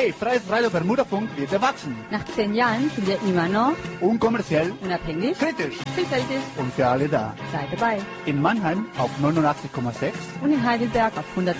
Hey, freies Radio Bermudafunk wird erwachsen. Nach 10 Jahren sind wir immer noch Unkommerziell, unabhängig, kritisch vielfältig. und für alle da. Seid dabei. In Mannheim auf 89,6 Und in Heidelberg auf 102,3.